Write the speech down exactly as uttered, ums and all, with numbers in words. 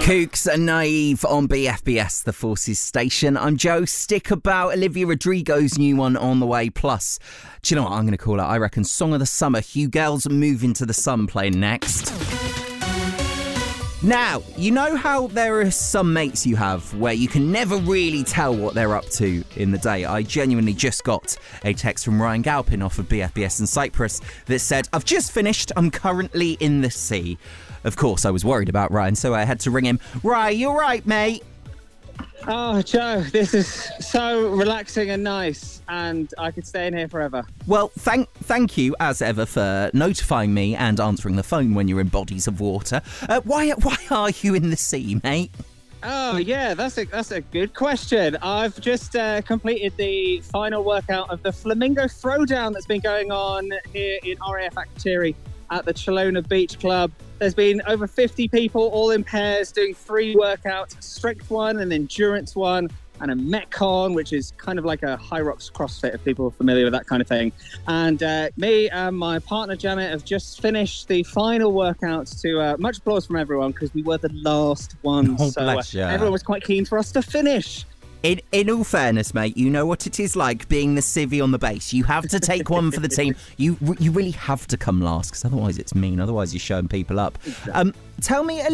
Kooks and Naive on B F B S, the Forces station. I'm Joe. Stick about. Olivia Rodrigo's new one on the way. Plus, do you know what I'm going to call it? I reckon Song of the Summer. Hugel's Move Into the Sun playing next. Now, you know how there are some mates you have where you can never really tell what they're up to in the day? I genuinely just got a text from Ryan Galpin off of B F B S in Cyprus that said, I've just finished, I'm currently in the sea. Of course, I was worried about Ryan, so I had to ring him. Ryan, you all right, mate? Oh, Joe, this is so relaxing and nice, and I could stay in here forever. Well, thank thank you, as ever, for notifying me and answering the phone when you're in bodies of water. Uh, why why are you in the sea, mate? Oh, yeah, that's a, that's a good question. I've just uh, completed the final workout of the Flamingo Throwdown that's been going on here in R A F Akrotiri at the Chelona Beach Club. There's been over fifty people, all in pairs, doing three workouts, a strength one, an endurance one, and a Metcon, which is kind of like a High Rocks CrossFit, if people are familiar with that kind of thing. And uh, me and my partner, Janet, have just finished the final workouts to uh, much applause from everyone, because we were the last ones. Oh, so uh, everyone was quite keen for us to finish. In, in all fairness, mate, you know what it is like being the civvy on the base. You have to take one for the team. You you really have to come last, because otherwise it's mean. Otherwise you're showing people up. Um, tell me a